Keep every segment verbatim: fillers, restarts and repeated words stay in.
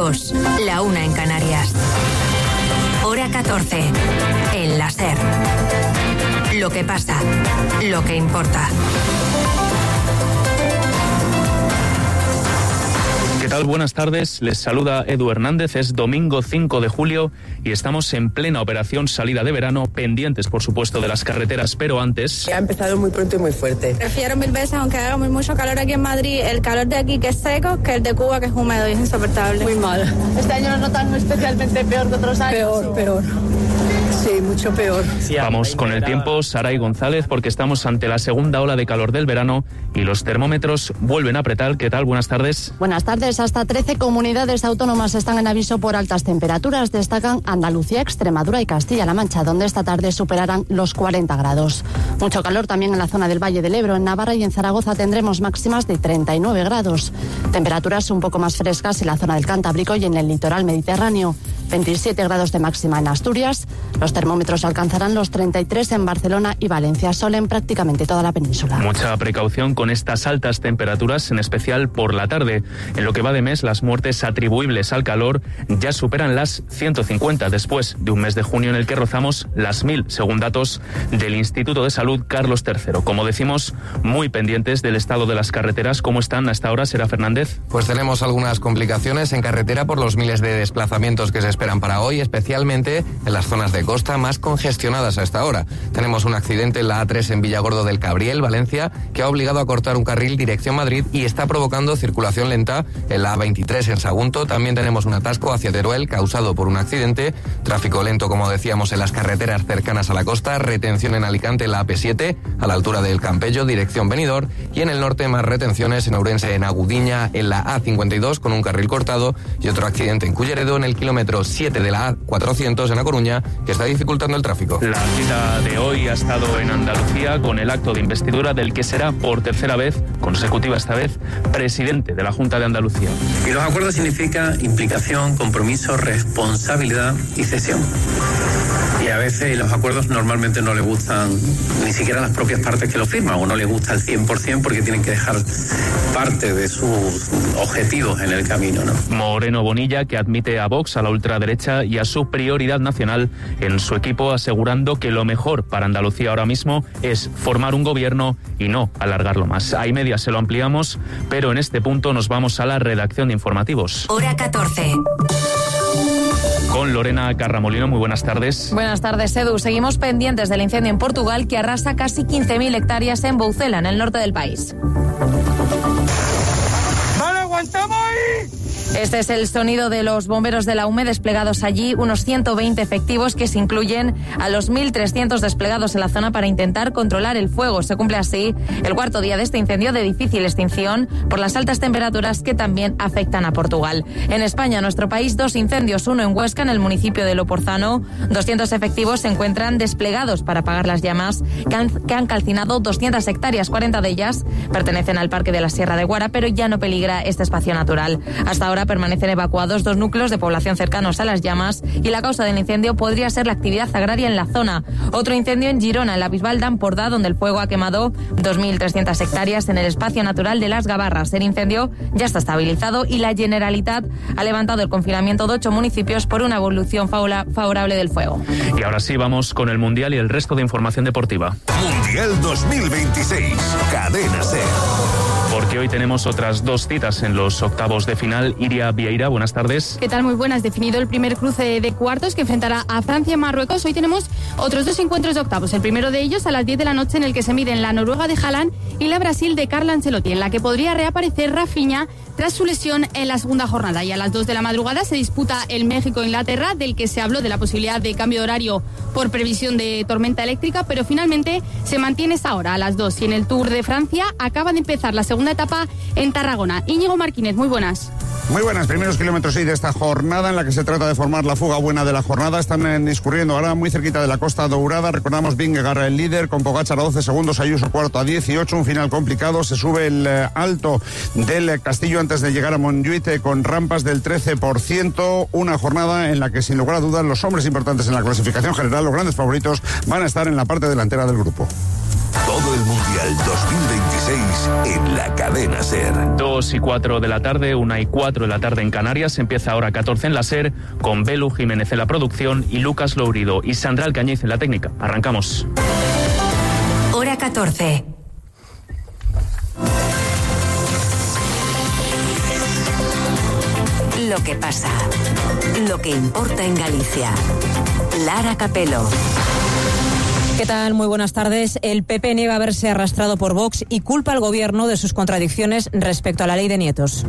dos, la una en Canarias. Hora catorce, en la SER. Lo que pasa, lo que importa. ¿Qué tal? Buenas tardes, les saluda Edu Hernández, es domingo cinco de julio y estamos en plena operación salida de verano, pendientes por supuesto de las carreteras, pero antes... Ha empezado muy pronto y muy fuerte. Prefiero mil veces, aunque haga muy mucho calor aquí en Madrid, el calor de aquí que es seco, que el de Cuba que es húmedo y es insoportable. Muy mal. Este año nos notan especialmente peor que otros años. Peor, peor. Sí, mucho peor. Vamos con el tiempo, Saray González, porque estamos ante la segunda ola de calor del verano y los termómetros vuelven a apretar. ¿Qué tal? Buenas tardes. Buenas tardes. Hasta trece comunidades autónomas están en aviso por altas temperaturas. Destacan Andalucía, Extremadura y Castilla-La Mancha, donde esta tarde superarán los cuarenta grados. Mucho calor también en la zona del Valle del Ebro. En Navarra y en Zaragoza tendremos máximas de treinta y nueve grados. Temperaturas un poco más frescas en la zona del Cantábrico y en el litoral mediterráneo. veintisiete grados de máxima en Asturias. Los termómetros alcanzarán los treinta y tres en Barcelona y Valencia, sol en prácticamente toda la península. Mucha precaución con estas altas temperaturas, en especial por la tarde. En lo que va de mes, las muertes atribuibles al calor ya superan las ciento cincuenta, después de un mes de junio en el que rozamos las mil, según datos del Instituto de Salud Carlos tercero. Como decimos, muy pendientes del estado de las carreteras. ¿Cómo están hasta ahora, Sera Fernández? Pues tenemos algunas complicaciones en carretera por los miles de desplazamientos que se esperan para hoy, especialmente en las zonas de costa más congestionadas a esta hora. Tenemos un accidente en la A tres en Villargordo del Cabriel, Valencia, que ha obligado a cortar un carril dirección Madrid y está provocando circulación lenta en la A veintitrés en Sagunto. También tenemos un atasco hacia Teruel causado por un accidente. Tráfico lento, como decíamos, en las carreteras cercanas a la costa. Retención en Alicante en la A P siete, a la altura del Campello, dirección Benidorm. Y en el norte más retenciones en Ourense, en Agudiña, en la A cincuenta y dos con un carril cortado. Y otro accidente en Culleredo en el kilómetro siete de la A cuatrocientos en A Coruña, que está dificultando el tráfico. La cita de hoy ha estado en Andalucía con el acto de investidura del que será por tercera vez, consecutiva esta vez, presidente de la Junta de Andalucía. Y los acuerdos significan implicación, compromiso, responsabilidad y cesión. Y a veces los acuerdos normalmente no le gustan ni siquiera las propias partes que lo firman, o no les gusta al cien por ciento porque tienen que dejar parte de sus objetivos en el camino, ¿no? Moreno Bonilla, que admite a Vox, a la ultraderecha y a su prioridad nacional en su equipo, asegurando que lo mejor para Andalucía ahora mismo es formar un gobierno y no alargarlo más. Hay media, se lo ampliamos, pero en este punto nos vamos a la redacción de informativos. Hora catorce. Con Lorena Carramolino, muy buenas tardes. Buenas tardes, Edu. Seguimos pendientes del incendio en Portugal que arrasa casi quince mil hectáreas en Boucela, en el norte del país. ¡Vale, aguantamos ahí! Este es el sonido de los bomberos de la U M E desplegados allí, unos ciento veinte efectivos que se incluyen a los mil trescientos desplegados en la zona para intentar controlar el fuego. Se cumple así el cuarto día de este incendio de difícil extinción por las altas temperaturas que también afectan a Portugal. En España, nuestro país, dos incendios, uno en Huesca, en el municipio de Loporzano. doscientos efectivos se encuentran desplegados para apagar las llamas que han, que han calcinado doscientas hectáreas, cuarenta de ellas pertenecen al Parque de la Sierra de Guara, pero ya no peligra este espacio natural. Hasta ahora permanecen evacuados dos núcleos de población cercanos a las llamas y la causa del incendio podría ser la actividad agraria en la zona. Otro incendio en Girona, en la Bisbal d'Empordà, donde el fuego ha quemado dos mil trescientas hectáreas en el espacio natural de Las Gavarras. El incendio ya está estabilizado y la Generalitat ha levantado el confinamiento de ocho municipios por una evolución favorable del fuego. Y ahora sí, vamos con el Mundial y el resto de información deportiva. Mundial dos mil veintiséis, Cadena SER. Porque hoy tenemos otras dos citas en los octavos de final. Iria Vieira, buenas tardes. ¿Qué tal? Muy buenas. Definido el primer cruce de cuartos que enfrentará a Francia y Marruecos. Hoy tenemos otros dos encuentros de octavos. El primero de ellos a las diez de la noche, en el que se miden la Noruega de Haaland y la Brasil de Carlo Ancelotti, en la que podría reaparecer Rafinha tras su lesión en la segunda jornada. Y a las dos de la madrugada se disputa el México-Inglaterra, del que se habló de la posibilidad de cambio de horario por previsión de tormenta eléctrica, pero finalmente se mantiene esa hora a las dos. Y en el Tour de Francia acaba de empezar la segunda etapa en Tarragona. Íñigo Martínez, muy buenas. Muy buenas, primeros kilómetros de esta jornada en la que se trata de formar la fuga buena de la jornada. Están discurriendo ahora muy cerquita de la Costa Dourada. Recordamos, Vingegaard el líder con Pogačar a doce segundos, Ayuso cuarto a dieciocho, un final complicado. Se sube el eh, alto del Castillo antes de llegar a Montjuïc con rampas del trece por ciento. Una jornada en la que, sin lugar a dudas, los hombres importantes en la clasificación general, los grandes favoritos, van a estar en la parte delantera del grupo. Todo el Mundial dos mil veintiséis en la cadena SER. Dos y cuatro de la tarde, una y cuatro de la tarde en Canarias. Empieza ahora catorce en la SER con Belu Jiménez en la producción y Lucas Lourido y Sandra Alcañiz en la técnica. Arrancamos. Hora catorce. Lo que pasa, lo que importa en Galicia. Lara Capelo. ¿Qué tal? Muy buenas tardes. El P P niega haberse arrastrado por Vox y culpa al gobierno de sus contradicciones respecto a la ley de nietos.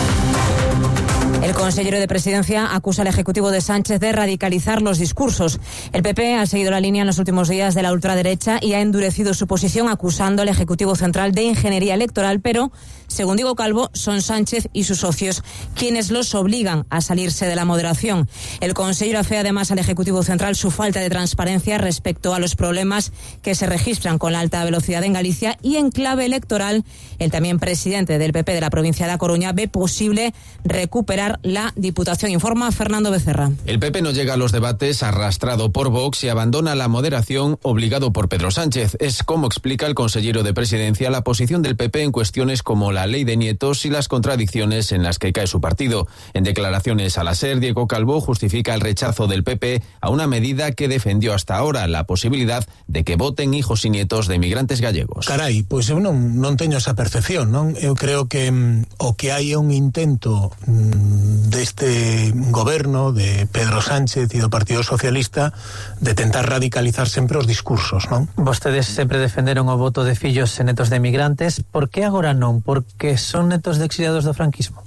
El consejero de Presidencia acusa al Ejecutivo de Sánchez de radicalizar los discursos. El P P ha seguido la línea en los últimos días de la ultraderecha y ha endurecido su posición acusando al Ejecutivo Central de ingeniería electoral, pero, según Diego Calvo, son Sánchez y sus socios quienes los obligan a salirse de la moderación. El consejero afea además al Ejecutivo Central su falta de transparencia respecto a los problemas que se registran con la alta velocidad en Galicia y en clave electoral, el también presidente del P P de la provincia de A Coruña ve posible recuperar la Diputación, informa Fernando Becerra. El P P no llega a los debates arrastrado por Vox y abandona la moderación obligado por Pedro Sánchez. Es como explica el consejero de Presidencia la posición del P P en cuestiones como la ley de nietos y las contradicciones en las que cae su partido. En declaraciones a la SER, Diego Calvo justifica el rechazo del P P a una medida que defendió hasta ahora, la posibilidad de que voten hijos y nietos de emigrantes gallegos. Carai, pois eu non, non teño esa percepción, non? Eu creo que mm, o que hai é un intento mm, deste goberno de Pedro Sánchez e do Partido Socialista de tentar radicalizar sempre os discursos, non? Vostedes sempre defenderon o voto de fillos e netos de emigrantes. Por que agora non? Porque son netos de exiliados do franquismo?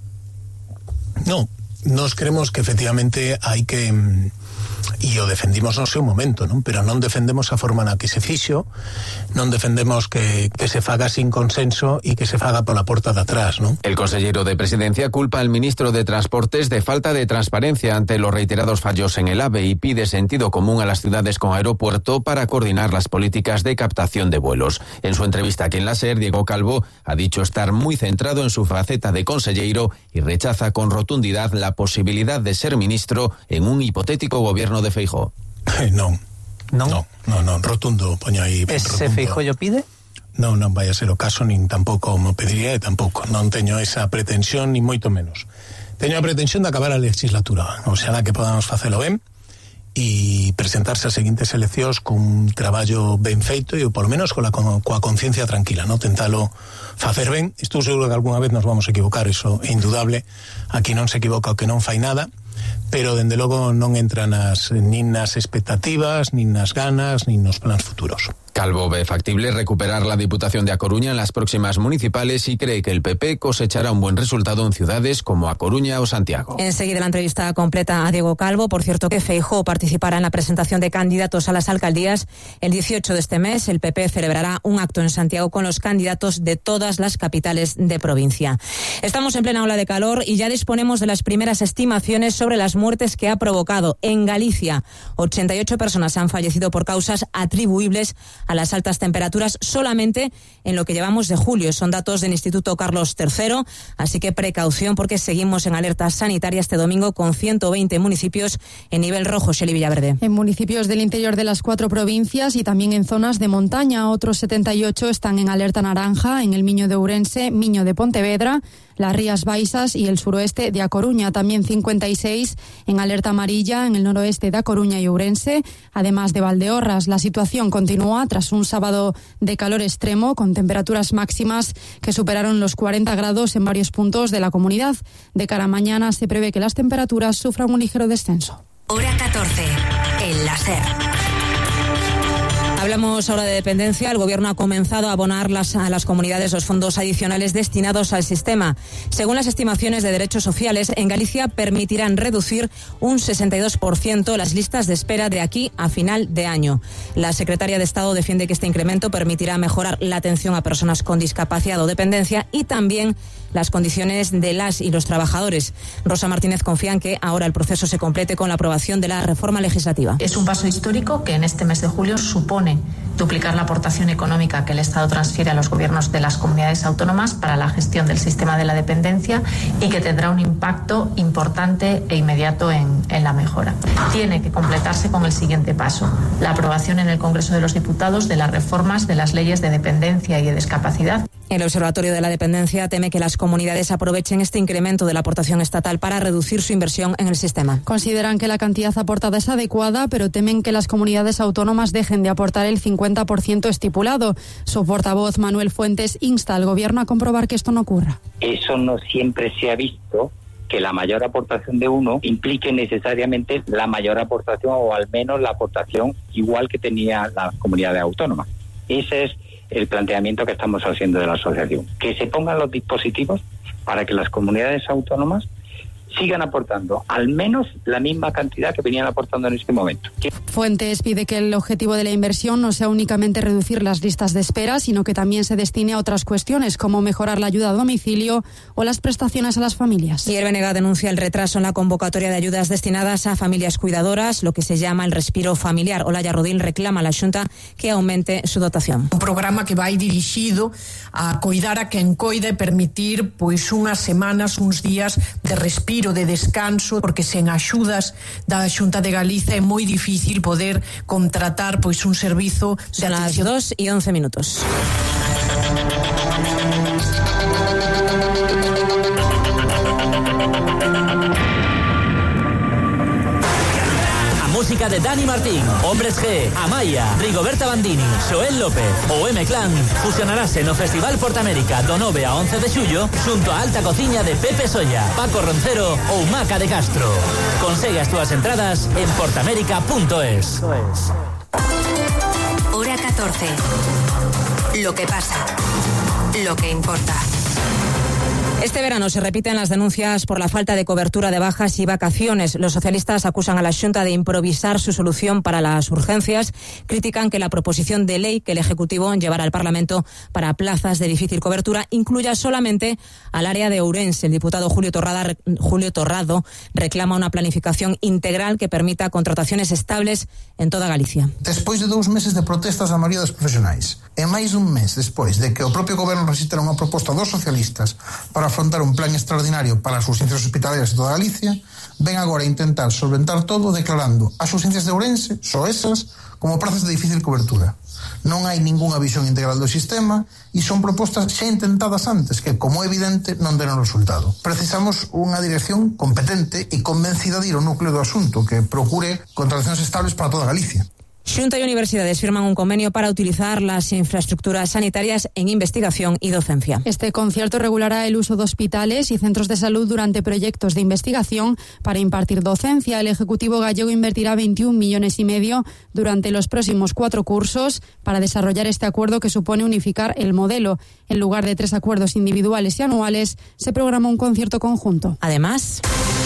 Non, nos creemos que efectivamente hai que... e o defendimos no seu momento, non? Pero non defendemos a forma na que se fixo, non defendemos que, que se faga sin consenso e que se faga pola porta de atrás, non? El consejero de Presidencia culpa al ministro de Transportes de falta de transparencia ante los reiterados fallos en el AVE y pide sentido común a las ciudades con aeropuerto para coordinar las políticas de captación de vuelos. En su entrevista aquí en la SER, Diego Calvo ha dicho estar muy centrado en su faceta de consejero y rechaza con rotundidad la posibilidad de ser ministro en un hipotético gobierno de Feijóo. Eh, non. Non? Non, non, non, rotundo, poño aí. Ese Feijóo yo pide? Non, non vai a ser o caso, nin tampouco mo pediría e tampouco. Non teño esa pretensión, nin moito menos. Teño a pretensión de acabar a legislatura. O sea, que podamos facelo ben e presentarse as seguintes eleccións con un traballo ben feito e polo menos coa, coa conciencia tranquila, non tentalo facer ben. Estou seguro que algunha vez nos vamos a equivocar, iso é indudable. Aquí non se equivoca o que non fai nada, pero dende logo non entran nas, nin nas expectativas, nin nas ganas, nin nos plans futuros. Calvo ve factible recuperar la Diputación de A Coruña en las próximas municipales y cree que el P P cosechará un buen resultado en ciudades como A Coruña o Santiago. Enseguida la entrevista completa a Diego Calvo. Por cierto que Feijóo participará en la presentación de candidatos a las alcaldías. El dieciocho de este mes el P P celebrará un acto en Santiago con los candidatos de todas las capitales de provincia. Estamos en plena ola de calor y ya disponemos de las primeras estimaciones sobre las muertes que ha provocado. En Galicia, ochenta y ocho personas han fallecido por causas atribuibles a las altas temperaturas solamente en lo que llevamos de julio. Son datos del Instituto Carlos tercero, así que precaución porque seguimos en alerta sanitaria este domingo con ciento veinte municipios en nivel rojo. Xeli Villaverde. En municipios del interior de las cuatro provincias y también en zonas de montaña, otros setenta y ocho están en alerta naranja, en el Miño de Ourense, Miño de Pontevedra, las Rías Baixas y el suroeste de A Coruña. También cincuenta y seis en alerta amarilla en el noroeste de A Coruña y Ourense, además de Valdeorras. La situación continúa tras un sábado de calor extremo con temperaturas máximas que superaron los cuarenta grados en varios puntos de la comunidad. De cara a mañana se prevé que las temperaturas sufran un ligero descenso. Hora catorce, en la SER. Hablamos ahora de dependencia. El Gobierno ha comenzado a abonar las, a las comunidades los fondos adicionales destinados al sistema. Según las estimaciones de Derechos Sociales, en Galicia permitirán reducir un sesenta y dos por ciento las listas de espera de aquí a final de año. La secretaria de Estado defiende que este incremento permitirá mejorar la atención a personas con discapacidad o dependencia y también las condiciones de las y los trabajadores. Rosa Martínez confía en que ahora el proceso se complete con la aprobación de la reforma legislativa. Es un paso histórico que en este mes de julio supone duplicar la aportación económica que el Estado transfiere a los gobiernos de las comunidades autónomas para la gestión del sistema de la dependencia y que tendrá un impacto importante e inmediato en, en la mejora. Tiene que completarse con el siguiente paso, la aprobación en el Congreso de los Diputados de las reformas de las leyes de dependencia y de discapacidad. El Observatorio de la Dependencia teme que las comunidades aprovechen este incremento de la aportación estatal para reducir su inversión en el sistema. Consideran que la cantidad aportada es adecuada, pero temen que las comunidades autónomas dejen de aportar el cincuenta por ciento estipulado. Su portavoz, Manuel Fuentes, insta al Gobierno a comprobar que esto no ocurra. Eso no siempre se ha visto, que la mayor aportación de uno implique necesariamente la mayor aportación o al menos la aportación igual que tenía la comunidad autónoma. Ese es el planteamiento que estamos haciendo de la asociación, que se pongan los dispositivos para que las comunidades autónomas sigan aportando al menos la misma cantidad que venían aportando en este momento. Fuentes pide que el objetivo de la inversión no sea únicamente reducir las listas de espera, sino que también se destine a otras cuestiones como mejorar la ayuda a domicilio o las prestaciones a las familias. Y el B N G denuncia el retraso en la convocatoria de ayudas destinadas a familias cuidadoras, lo que se llama el respiro familiar. Olaya Rodil reclama a la Xunta que aumente su dotación. Un programa que vai dirixido a coidar a quen coida e permitir pois unhas semanas, uns días de respiro, de descanso, porque sen axudas da Xunta de Galiza é moi difícil poder contratar pois un servizo de Son las dos y once minutos. Música de Dani Martín, Hombres G, Amaya, Rigoberta Bandini, Xoel López o M-Clan fusionarase no Festival Portamérica do nove a once de xullo xunto a Alta Cociña de Pepe Solla, Paco Roncero ou Maca de Castro. Consegue as túas entradas en portamérica punto es. Hora catorce. Lo que pasa. Lo que importa. Este verano se repiten las denuncias por la falta de cobertura de bajas y vacaciones. Los socialistas acusan a la Xunta de improvisar su solución para las urgencias. Critican que la proposición de ley que el Ejecutivo llevará al Parlamento para plazas de difícil cobertura incluya solamente al área de Ourense. El diputado Julio Torrada, Julio Torrado reclama una planificación integral que permita contrataciones estables en toda Galicia. Despois de dous meses de protestas da maioría dos profesionais e máis dun mes despois de que o propio Goberno resistera unha proposta dos socialistas para afrontar un plan extraordinario para as urgencias hospitalarias de toda Galicia, ven agora a intentar solventar todo declarando as urgencias de Ourense, só esas, como prazas de difícil cobertura. Non hai ningunha visión integral do sistema e son propostas xa intentadas antes que, como é evidente, non deron resultado. Precisamos unha dirección competente e convencida de ir ao núcleo do asunto que procure contratacións estables para toda Galicia. Xunta y universidades firman un convenio para utilizar las infraestructuras sanitarias en investigación y docencia. Este concierto regulará el uso de hospitales y centros de salud durante proyectos de investigación para impartir docencia. El Ejecutivo gallego invertirá veintiún millones y medio durante los próximos cuatro cursos para desarrollar este acuerdo que supone unificar el modelo. En lugar de tres acuerdos individuales y anuales, se programa un concierto conjunto. Además,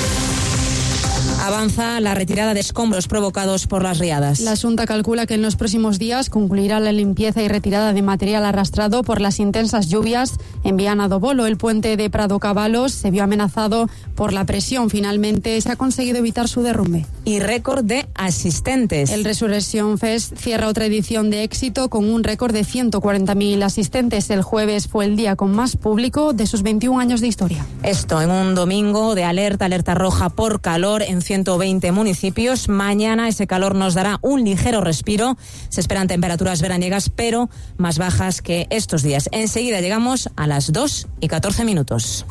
avanza la retirada de escombros provocados por las riadas. La Xunta calcula que en los próximos días concluirá la limpieza y retirada de material arrastrado por las intensas lluvias en Viana do Bolo. El puente de Prado Cabalos se vio amenazado por la presión. Finalmente se ha conseguido evitar su derrumbe. Y récord de asistentes. El Resurrection Fest cierra otra edición de éxito con un récord de ciento cuarenta mil asistentes. El jueves fue el día con más público de sus veintiún años de historia. Esto en un domingo de alerta, alerta roja por calor en ciento veinte municipios. Mañana ese calor nos dará un ligero respiro. Se esperan temperaturas veraniegas, pero más bajas que estos días. Enseguida llegamos a las dos y catorce minutos.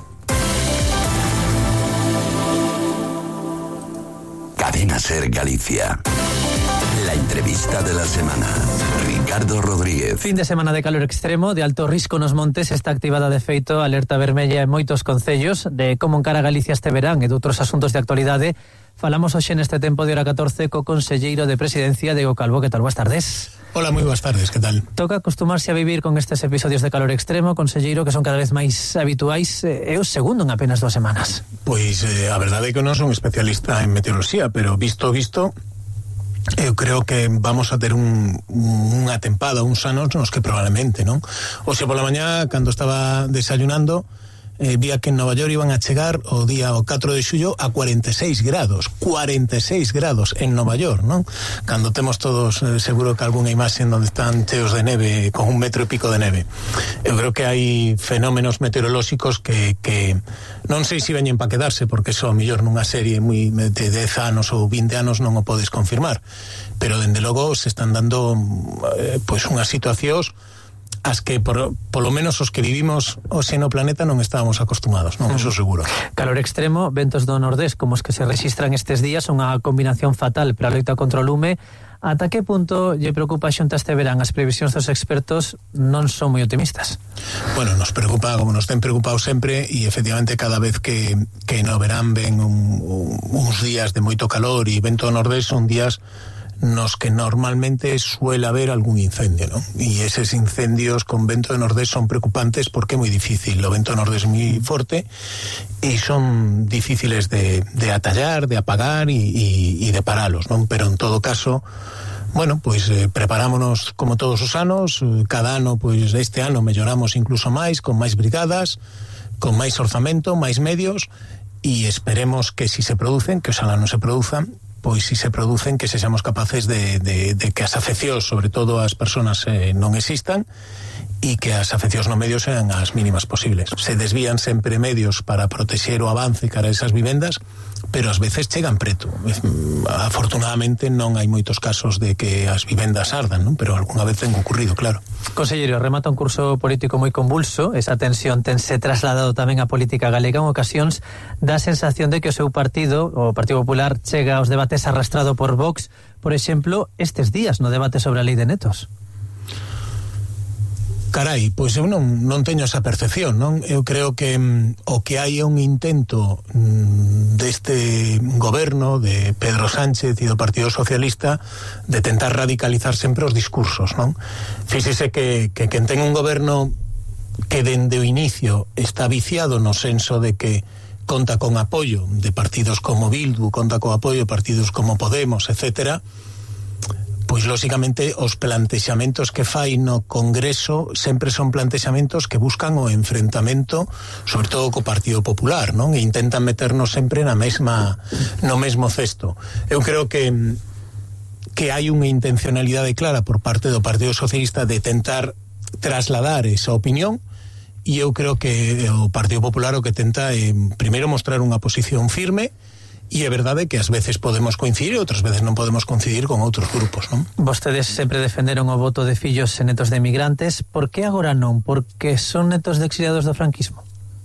Cadena Ser Galicia. La entrevista de la semana. Ricardo Rodríguez. Fin de semana de calor extremo, de alto risco nos montes, está activada de feito alerta vermella en moitos concellos de como encara Galicia este verán e de outros asuntos de actualidade. Falamos hoxe neste tempo de hora catorce co conselleiro de Presidencia, Diego Calvo. Que tal? Boas tardes. Hola, moi boas tardes, que tal? Toca acostumarse a vivir con estes episodios de calor extremo, conselleiro, que son cada vez máis habituais. É o segundo en apenas dúas semanas. Pois eh, a verdade é que non son especialista en meteoroloxía, pero visto visto, eu creo que vamos a ter un, unha tempada, uns anos nos que probablemente, non? Oxe, pola mañá, cando estaba desayunando, eh, vía que en Nova York iban a chegar o día o catro de xullo a cuarenta e seis grados, cuarenta e seis grados en Nova York, non? Cando temos todos eh, seguro que algunha imaxe onde están cheos de neve, con un metro e pico de neve. Eu creo que hai fenómenos meteorolóxicos que, que non sei se veñen para quedarse, porque só mellor nunha serie moi de dez anos ou vinte anos non o podes confirmar, pero dende logo se están dando eh, pois unhas situacións as que por, polo menos os que vivimos hoxe no planeta non estábamos acostumados, non? Mm. Eso seguro. Calor extremo, ventos do nordés como os que se registran estes días, unha combinación fatal para a loita contra o lume. Ata que punto lle preocupa a Xunta este verán? As previsións dos expertos non son moi optimistas. Bueno, nos preocupa, como nos ten preocupado sempre, e efectivamente cada vez que, que no verán ven un, un, uns días de moito calor e vento do nordés son días nos que normalmente suele haber algún incendio, ¿no? Y esos incendios con vento de nordés son preocupantes porque é moi difícil, o vento de nordés é moi forte e son difíciles de, de atallar, de apagar e, e, e de paralos, ¿no? Pero en todo caso, bueno, pues eh, preparámonos como todos os anos, cada ano, pues este ano melloramos incluso máis, con máis brigadas, con máis orzamento, máis medios, e esperemos que si se producen, que oxalá non se produzan, pois si se producen que sexamos capaces de, de, de que as afeccións, sobre todo as persoas, eh, non existan e que as afeccións no medio sean as mínimas posibles. Se desvían sempre medios para protexer o avance cara a esas vivendas, pero ás veces chegan preto. Afortunadamente non hai moitos casos de que as vivendas ardan, non? Pero algunha vez ten ocurrido, claro. Conselleiro, remata un curso político moi convulso, esa tensión tense trasladado tamén á política galega. En ocasións dá a sensación de que o seu partido, o Partido Popular, chega aos debates arrastrado por Vox, por exemplo, estes días no debate sobre a lei de netos. Carai, pois eu non, non teño esa percepción, non? Eu creo que mm, o que hai é un intento mm, deste goberno de Pedro Sánchez e do Partido Socialista de tentar radicalizar sempre os discursos, non? Fíxese que, que quen ten un goberno que dende o inicio está viciado no senso de que conta con apoio de partidos como Bildu, conta con apoio de partidos como Podemos, etcétera, pois lóxicamente os plantexamentos que fai no Congreso sempre son plantexamentos que buscan o enfrentamento, sobre todo co Partido Popular, non? E intentan meternos sempre na mesma no mesmo cesto. Eu creo que que hai unha intencionalidade clara por parte do Partido Socialista de tentar trasladar esa opinión, e eu creo que o Partido Popular o que tenta é primeiro mostrar unha posición firme. E é verdade que ás veces podemos coincidir e outras veces non podemos coincidir con outros grupos, non? Vostedes sempre defenderon o voto de fillos e netos de emigrantes. Por que agora non? Porque son netos de exiliados do franquismo?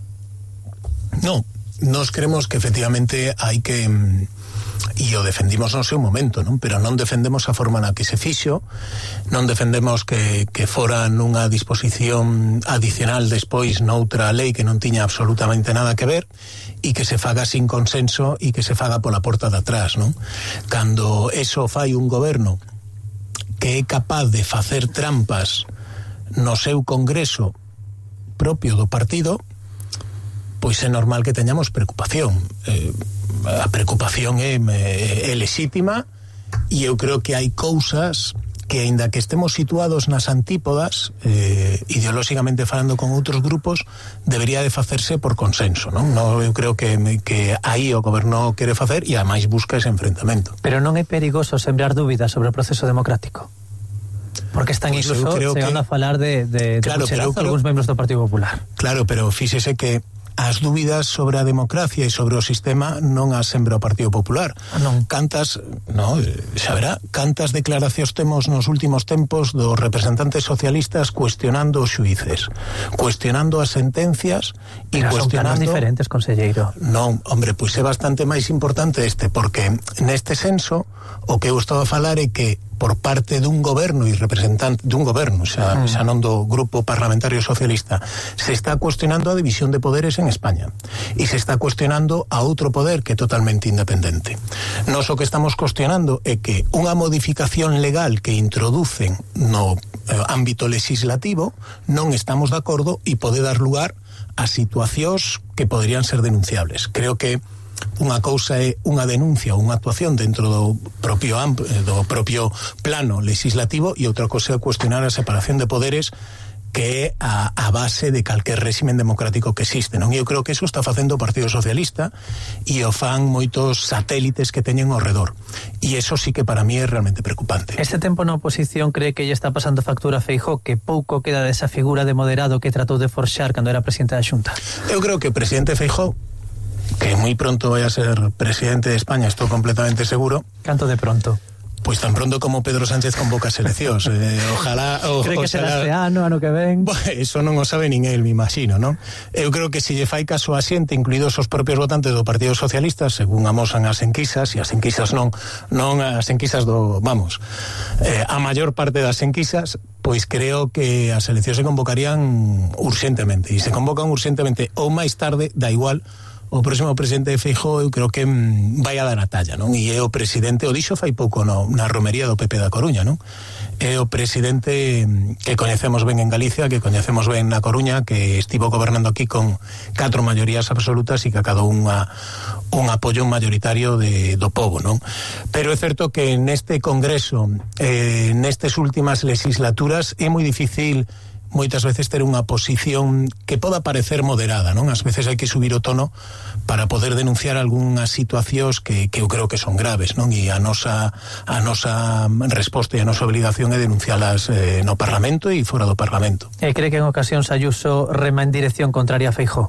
Non, nos creemos que efectivamente hai que... e o defendimos no seu momento, non? Pero non defendemos a forma na que se fixo, non defendemos que, que fora nunha disposición adicional despois noutra lei que non tiña absolutamente nada que ver e que se faga sin consenso e que se faga pola porta de atrás, non? Cando eso fai un goberno que é capaz de facer trampas no seu congreso propio do partido, pois é normal que teñamos preocupación. Eh, a preocupación é, é, é lexítima e eu creo que hai cousas que, aínda que estemos situados nas antípodas, eh, ideolóxicamente falando con outros grupos, debería de facerse por consenso, non? No, eu creo que, que aí o goberno quere facer e ademais busca ese enfrentamento. Pero non é perigoso sembrar dúbidas sobre o proceso democrático? Porque están pues incluso chegando que... a falar de, de, claro, de puxerazo algúns membros do Partido Popular. Claro, pero fíxese que as dúbidas sobre a democracia e sobre o sistema non as sembra o Partido Popular. Ah, non. Cantas, no, xa verá, cantas declaracións temos nos últimos tempos dos representantes socialistas cuestionando os xuíces, cuestionando as sentencias e cuestionando... Son canos diferentes, conselleiro. Non, hombre, pois é bastante máis importante este, porque neste senso o que eu estaba a falar é que por parte dun goberno e representante dun goberno, xa, mm. xa non do Grupo Parlamentario Socialista, se está cuestionando a división de poderes en España e se está cuestionando a outro poder que é totalmente independente. Nos o que estamos cuestionando é que unha modificación legal que introducen no eh, ámbito legislativo non estamos de acordo e pode dar lugar a situacións que poderían ser denunciables. Creo que unha cousa é unha denuncia ou unha actuación dentro do propio do propio plano legislativo e outra cousa é cuestionar a separación de poderes que é a, a base de calquer réximen democrático que existe, non? E eu creo que eso está facendo o Partido Socialista e o fan moitos satélites que teñen ao redor. E eso sí que para mí é realmente preocupante. Este tempo na oposición cree que lle está pasando factura a Feijóo, que pouco queda desa figura de moderado que tratou de forxar cando era presidente da Xunta? Eu creo que o presidente Feijóo, que moi pronto vai a ser presidente de España, estou completamente seguro. Canto de pronto? Pois tan pronto como Pedro Sánchez convoca seleccións. Eh, ojalá... O, Cree que oxalá... será este ano, ano que ven? Bueno, eso non o sabe nin el, me imagino, non? Eu creo que se lle fai caso a xente, incluídos os propios votantes do Partido Socialista, según amosan as enquisas, e as enquisas non, non as enquisas do... Vamos, eh, a maior parte das enquisas, pois creo que as eleccións se convocarían urxentemente, e se convocan urxentemente ou máis tarde, da igual. O próximo presidente de Feijóo eu creo que mm, vai a dar a talla, non? E é o presidente, o dixo fai pouco no, na romería do P P da Coruña, non? É o presidente que coñecemos ben en Galicia, que coñecemos ben na Coruña, que estivo gobernando aquí con catro maiorías absolutas e que acadou unha, un apoio mayoritario de, do povo, non? Pero é certo que neste congreso, eh, nestes últimas legislaturas, é moi difícil moitas veces ter unha posición que poda parecer moderada, non? Ás veces hai que subir o tono para poder denunciar algunhas situacións que, que eu creo que son graves, non? E a nosa, a nosa resposta e a nosa obligación é denuncialas eh, no Parlamento e fora do Parlamento. E cree que en ocasións Ayuso rema en dirección contraria a Feijóo?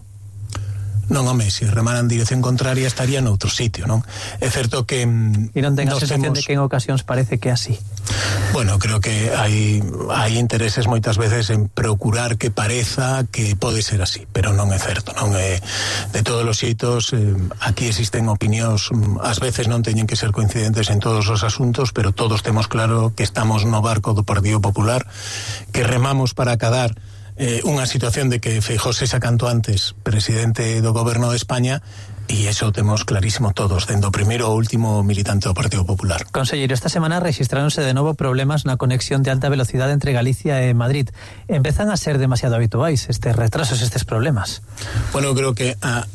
Non, home, se remara en dirección contraria estaría noutro sitio, non? É certo que... E non ten a sensación temos... de que en ocasións parece que é así? Bueno, creo que hai, hai intereses moitas veces en procurar que pareza que pode ser así, pero non é certo, non é... De todos os xeitos, eh, aquí existen opinións, ás veces non teñen que ser coincidentes en todos os asuntos, pero todos temos claro que estamos no barco do Partido Popular, que remamos para acadar Eh, unha situación de que Feijóo sexa canto antes presidente do goberno de España, e iso temos clarísimo todos, dende o primeiro ao último militante do Partido Popular. Conselleiro, esta semana registraronse de novo problemas na conexión de alta velocidade entre Galicia e Madrid. Empezan a ser demasiado habituais estes retrasos, estes problemas. Bueno, eu creo que a,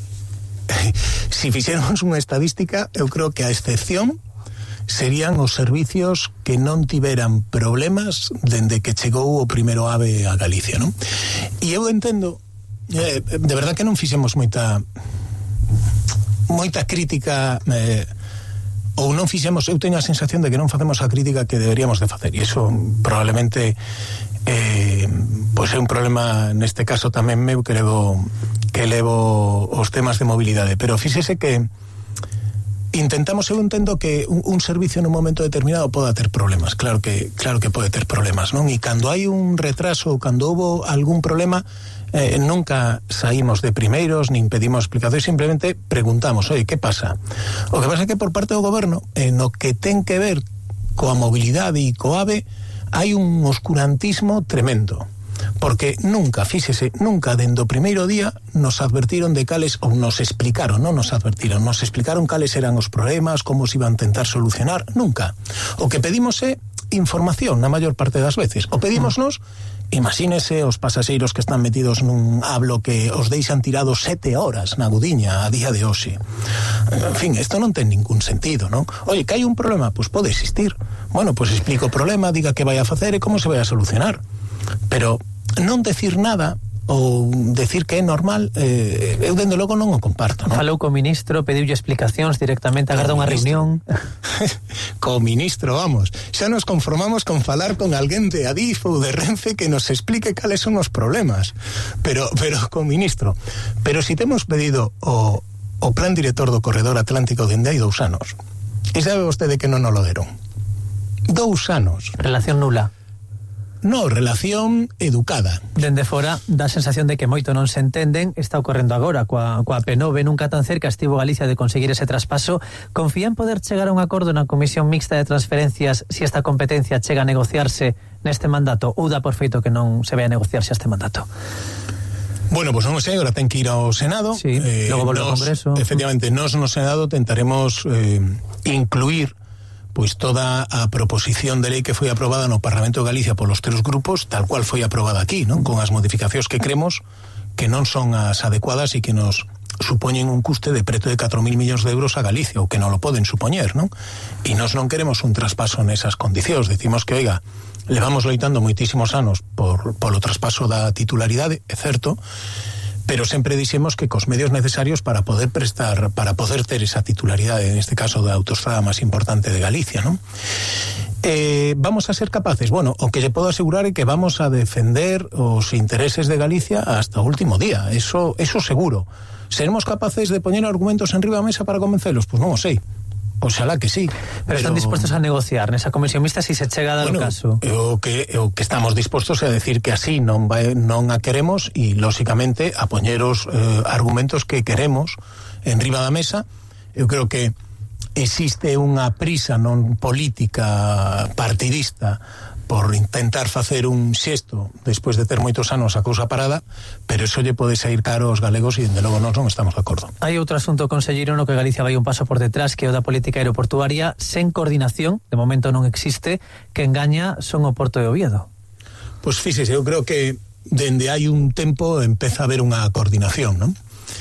si fixéramos unha estadística, eu creo que a excepción serían os servicios que non tiveran problemas dende que chegou o primeiro AVE a Galicia, non? E eu entendo, eh, de verdad que non fixemos moita moita crítica, eh, ou non fixemos, eu teño a sensación de que non facemos a crítica que deberíamos de facer, e iso probablemente eh, pois é un problema neste caso tamén meu que levo, que levo os temas de mobilidade, pero fíxese que intentamos, eu entendo que un, un servicio nun momento determinado poda ter problemas, claro que claro que pode ter problemas, non? E cando hai un retraso, cando houbo algún problema, eh, nunca saímos de primeiros, nin pedimos explicacións, simplemente preguntamos, oi, que pasa? O que pasa é que por parte do goberno, eh, no que ten que ver coa mobilidade e co AVE, hai un oscurantismo tremendo. Porque nunca, fíxese, nunca dende o primeiro día nos advertiron de cales, ou nos explicaron, non nos advertiron, nos explicaron cales eran os problemas, como se iban a intentar solucionar, nunca. O que pedimos é información na maior parte das veces. O pedímosnos, imagínese os pasaxeiros que están metidos nun hablo que os deixan tirados sete horas na Gudiña a día de hoxe. En fin, isto non ten ningún sentido, non? Oye, que hai un problema, pois pode existir. Bueno, pois explico o problema, diga que vai a facer e como se vai a solucionar. Pero non decir nada ou decir que é normal, eh, eu dende logo non o comparto, non? Falou co ministro, pediulle explicacións directamente, agarda unha reunión. Co ministro, vamos, xa nos conformamos con falar con alguén de Adif ou de Renfe que nos explique cales son os problemas, pero pero co ministro. Pero si temos pedido o, o plan director do corredor atlántico dende hai dous anos, e sabe vostede que non o lo deron? Dous anos. Relación nula. No, relación educada. Dende fora dá a sensación de que moito non se entenden. Está ocorrendo agora coa, coa P nove, nunca tan cerca estivo Galicia de conseguir ese traspaso. Confía en poder chegar a un acordo na Comisión Mixta de Transferencias si esta competencia chega a negociarse neste mandato, ou dá por feito que non se vai a negociarse este mandato? Bueno, pois pues non sei, agora ten que ir ao Senado. Sí, eh, logo volve ao Congreso. Efectivamente, nós no Senado tentaremos eh, incluir pois toda a proposición de lei que foi aprobada no Parlamento de Galicia polos tres grupos, tal cual foi aprobada aquí, non? Con as modificacións que cremos que non son as adecuadas e que nos supoñen un custe de preto de catro mil millóns de euros a Galicia, o que non lo poden supoñer, non? E nós non queremos un traspaso nesas condicións. Decimos que, oiga, levamos loitando moitísimos anos por, polo traspaso da titularidade, é certo, pero sempre dixemos que cos medios necesarios para poder prestar, para poder ter esa titularidade, en este caso da autostrada máis importante de Galicia, non? Eh, vamos a ser capaces, bueno, o que lle podo asegurar é que vamos a defender os intereses de Galicia hasta o último día, eso, eso seguro. Seremos capaces de poñer argumentos en riba da mesa para convencelos? Pois non o sei. Oxalá que sí. Pero, pero están dispuestos a negociar nesa comisión mixta si se chega a dar bueno, o caso. O que, o que estamos dispostos a decir que así non, vai, non a queremos e, lóxicamente, a poñer os eh, argumentos que queremos en riba da mesa. Eu creo que existe unha prisa non política partidista por intentar facer un xesto despois de ter moitos anos a cousa parada, pero eso lle pode sair caro aos galegos e, dende logo, nós non estamos de acordo. Hai outro asunto, conselleiro, no que Galicia vai un paso por detrás, que é o da política aeroportuaria sen coordinación, de momento non existe, que engaña son o Porto de Oviedo. Pois fíxese, eu creo que dende hai un tempo empeza a haber unha coordinación, non?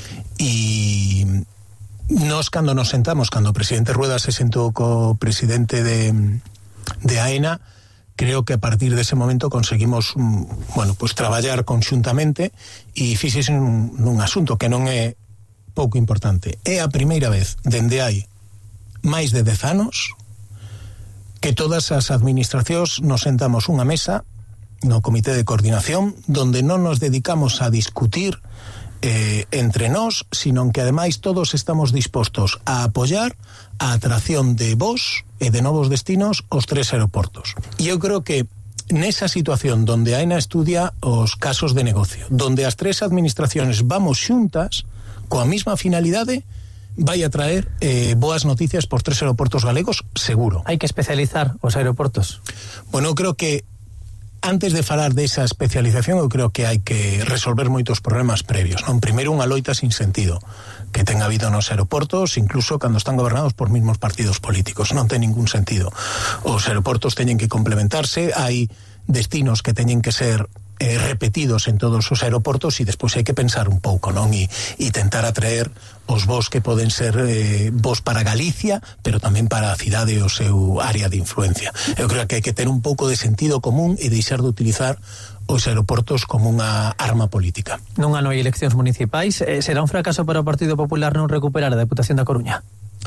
E nos, cando nos sentamos, cando o presidente Rueda se sentou co presidente de, de AENA, creo que a partir dese momento conseguimos, bueno, pues traballar conxuntamente e fixese nun, nun asunto que non é pouco importante. É a primeira vez dende hai máis de dez anos que todas as administracións nos sentamos unha mesa no Comité de Coordinación donde non nos dedicamos a discutir Eh, entre nós, sino que ademais todos estamos dispostos a apoiar a atracción de voos e de novos destinos aos tres aeroportos. E eu creo que nesa situación donde a AENA estudia os casos de negocio, donde as tres administraciones vamos xuntas coa mesma finalidade, vai a traer eh, boas noticias por tres aeroportos galegos, seguro. Hai que especializar os aeroportos. Bueno, eu creo que antes de falar desa especialización, eu creo que hai que resolver moitos problemas previos, non? Primeiro, unha loita sin sentido que ten habido nos aeroportos, incluso cando están gobernados por mismos partidos políticos. Non ten ningún sentido. Os aeroportos teñen que complementarse, hai destinos que teñen que ser eh, repetidos en todos os aeroportos e despois hai que pensar un pouco, non? E, e tentar atraer os voos que poden ser eh, voos para Galicia, pero tamén para a cidade e o seu área de influencia. Eu creo que hai que ter un pouco de sentido común e deixar de utilizar os aeroportos como unha arma política. Non ano hai eleccións municipais, eh, será un fracaso para o Partido Popular non recuperar a Deputación da Coruña?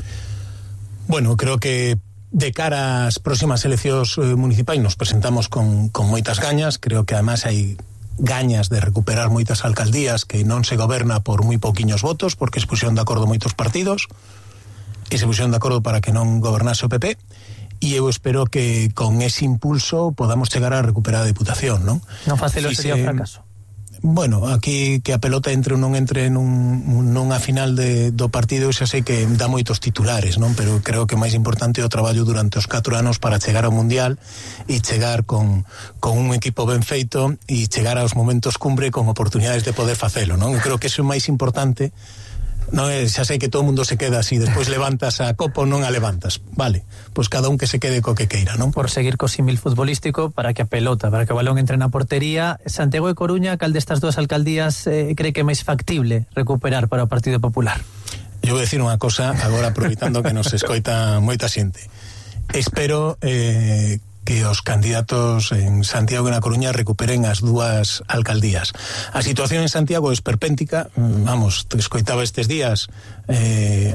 Bueno, creo que de cara ás próximas eleccións eh, municipais nos presentamos con, con moitas gañas. Creo que además hai gañas de recuperar moitas alcaldías que non se goberna por moi pouquiños votos, porque se puxeron de acordo moitos partidos e se puxeron de acordo para que non gobernase o P P, e eu espero que con ese impulso podamos chegar a recuperar a Deputación, non? Non facelo sería un fracaso. Bueno, aquí que a pelota entre ou non entre nun, nunha final de, do partido, xa sei que dá moitos titulares, non? Pero creo que o máis importante é o traballo durante os catro anos para chegar ao Mundial e chegar con, con un equipo ben feito e chegar aos momentos cumbre con oportunidades de poder facelo, non? Eu creo que iso é máis importante. Non é, xa sei que todo o mundo se queda así, despois levantas a copa ou non a levantas, vale, pois cada un que se quede co que queira, non? Por seguir co símil futbolístico, para que a pelota, para que o balón entre na portería, Santiago e Coruña, cal destas dúas alcaldías eh, cree que é máis factible recuperar para o Partido Popular? Eu vou decir unha cosa agora, aproveitando que nos escoita moita xente. Espero eh, que os candidatos en Santiago e na Coruña recuperen as dúas alcaldías. A situación en Santiago é esperpéntica, vamos, te escoitaba estes días eh,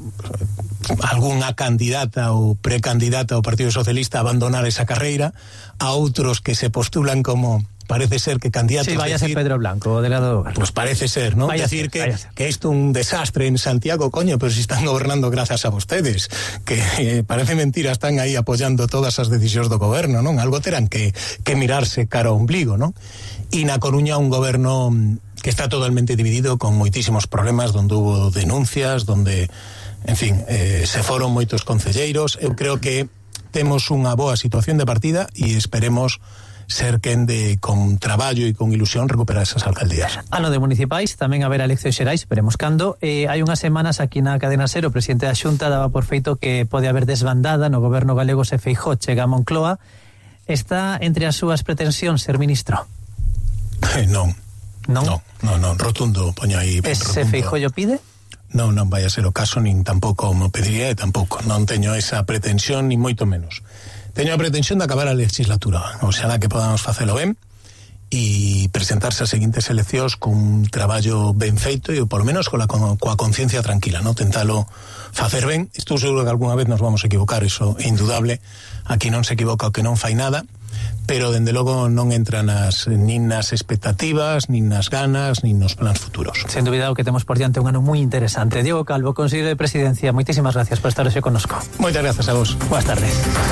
algunha candidata ou precandidata ao Partido Socialista a abandonar esa carreira, a outros que se postulan como parece ser que candidatos... Sí, vaya a ser Pedro Blanco, o delegado. Pues parece ser, ¿no? Vaya decir ser, que, que esto es un desastre en Santiago, coño, pero si están gobernando gracias a ustedes, que eh, parece mentira, están aí apoyando todas as decisións do goberno, ¿no? Algo terán que, que mirarse cara ao ombligo, ¿no? E na Coruña un goberno que está totalmente dividido, con moitísimos problemas, donde hubo denuncias, donde, en fin, eh, se foron moitos concelleiros. Eu creo que temos unha boa situación de partida e esperemos ser quen de, con traballo e con ilusión, recuperar esas alcaldías. Ano de municipais, tamén haberá eleccións xerais, veremos cando. Eh, hai unhas semanas aquí na cadena SER, o presidente da Xunta daba por feito que pode haber desbandada no goberno galego se Feijóo chega a Moncloa. Está entre as súas pretensións ser ministro? Eh, non, Non? Non, non, non, rotundo, poño aí. Ese Feijóo llo pide? Non, non vai a ser o caso, nin tampouco mo pediría, e tampouco. Non teño esa pretensión, nin moito menos. Teño a pretensión de acabar a legislatura, o sea, que podamos facelo ben, e presentarse as seguintes eleccións con un traballo ben feito e polo menos coa, coa conciencia tranquila, non tentalo facer ben. Estou seguro que algunha vez nos vamos a equivocar, iso é indudable. Aquí non se equivoca o que non fai nada, pero dende logo non entra nas, nin nas expectativas, nin nas ganas, nin nos plans futuros. Sen dúbida o que temos por diante un ano moi interesante. Diego Calvo, consejero de Presidencia, moitísimas gracias por estar hoxe connosco. Moitas gracias a vos. Boas tardes.